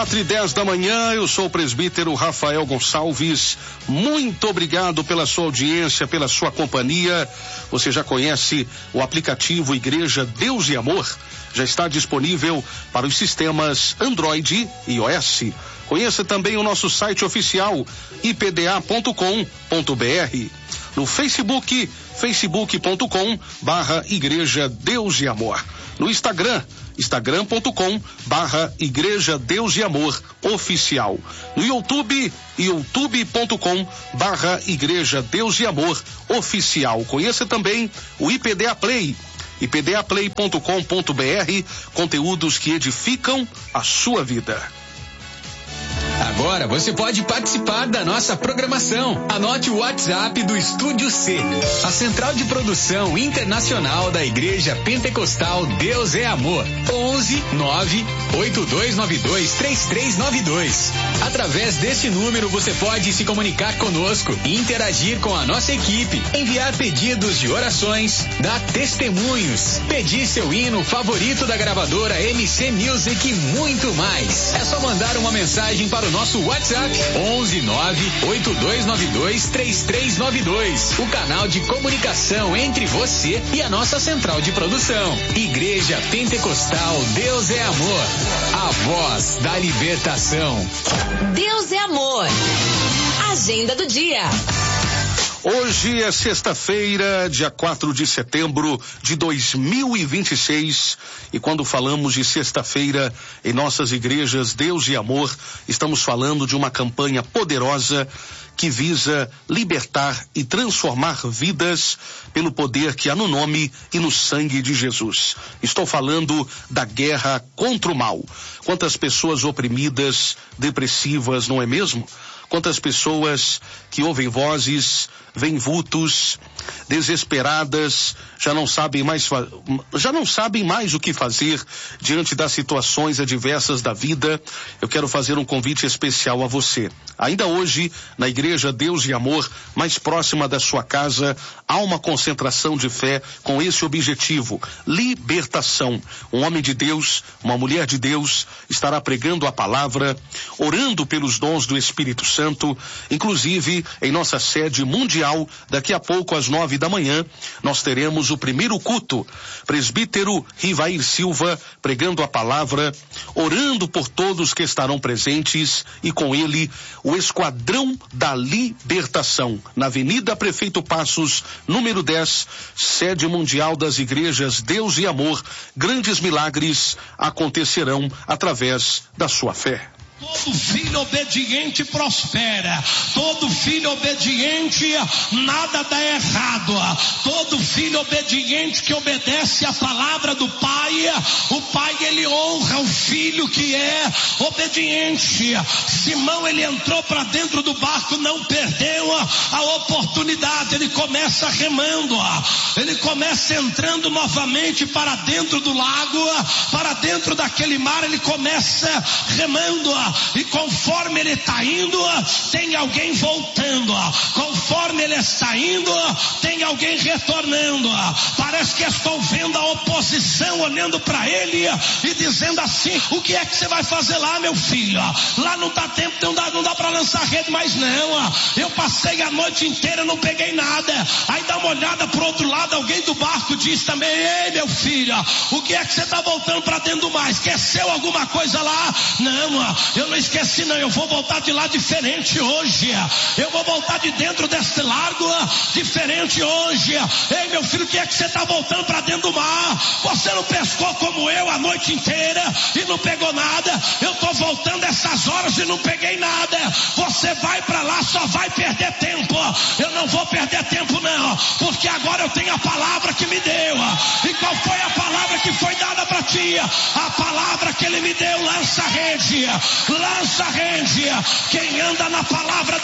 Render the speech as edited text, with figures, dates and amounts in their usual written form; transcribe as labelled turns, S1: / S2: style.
S1: 4:10 da manhã, eu sou o presbítero Rafael Gonçalves. Muito obrigado pela sua audiência, pela sua companhia. Você já conhece o aplicativo Igreja Deus e Amor? Já está disponível para os sistemas Android e iOS. Conheça também o nosso site oficial ipda.com.br. No Facebook, facebook.com/Igreja Deus e Amor. No Instagram, instagram.com/Igreja Deus e Amor Oficial. No YouTube, youtube.com/Igreja Deus e Amor Oficial. Conheça também o IPDA Play, ipdaplay.com.br, conteúdos que edificam a sua vida.
S2: Agora você pode participar da nossa programação. Anote o WhatsApp do Estúdio C, a central de produção internacional da Igreja Pentecostal Deus é Amor. 11-98292-3392. Através deste número você pode se comunicar conosco, interagir com a nossa equipe, enviar pedidos de orações, dar testemunhos, pedir seu hino favorito da gravadora MC Music e muito mais. É só mandar uma mensagem para o nosso WhatsApp 11-98292-3392. O canal de comunicação entre você e a nossa central de produção. Igreja Pentecostal Deus é Amor, a voz da libertação.
S3: Deus é Amor. Agenda do dia.
S1: Hoje é sexta-feira, dia 4 de setembro de 2026, e quando falamos de sexta-feira em nossas igrejas Deus e Amor, estamos falando de uma campanha poderosa que visa libertar e transformar vidas pelo poder que há no nome e no sangue de Jesus. Estou falando da guerra contra o mal. Quantas pessoas oprimidas, depressivas, não é mesmo? Quantas pessoas que ouvem vozes, veem vultos, desesperadas, já não sabem mais o que fazer diante das situações adversas da vida. Eu quero fazer um convite especial a você. Ainda hoje, na Igreja Deus e Amor, mais próxima da sua casa, há uma concentração de fé com esse objetivo: libertação. Um homem de Deus, uma mulher de Deus, estará pregando a palavra, orando pelos dons do Espírito Santo, inclusive em nossa sede mundial. Daqui a pouco, às 9 da manhã, nós teremos o primeiro culto. Presbítero Rivair Silva pregando a palavra, orando por todos que estarão presentes, e com ele o Esquadrão da Libertação, na Avenida Prefeito Passos, número 10, sede mundial das igrejas Deus e Amor. Grandes milagres acontecerão através da sua fé.
S4: Todo filho obediente prospera. Todo filho obediente, nada dá errado. Todo filho obediente que obedece a palavra do Pai, o Pai ele honra o filho que é obediente. Simão ele entrou para dentro do barco, não perdeu a oportunidade. Ele começa remando, ele começa entrando novamente para dentro do lago, para dentro daquele mar. Ele começa remando. E conforme ele está indo, tem alguém voltando. Conforme ele está indo, tem alguém retornando. Parece que estou vendo a oposição olhando para ele e dizendo assim: o que é que você vai fazer lá, meu filho? Lá não dá tempo, não dá para lançar rede mais não. Eu passei a noite inteira, não peguei nada. Aí dá uma olhada pro outro lado, alguém do barco diz também: ei, meu filho, o que é que você está voltando para dentro do mar? Esqueceu alguma coisa lá? Não, eu não esqueci não, eu vou voltar de lá diferente hoje. Eu vou voltar de dentro deste largo diferente hoje. Ei, meu filho, o que é que você está voltando para dentro do mar? Você não pescou como eu a noite inteira e não pegou nada. Eu estou voltando essas horas e não peguei nada. Você vai para lá, só vai perder tempo. Eu não vou perder tempo não, porque agora eu tenho a palavra que me deu. E qual foi a palavra que foi dada para ti? A palavra que ele me deu: lança a rede. Lança a rede. Quem anda na palavra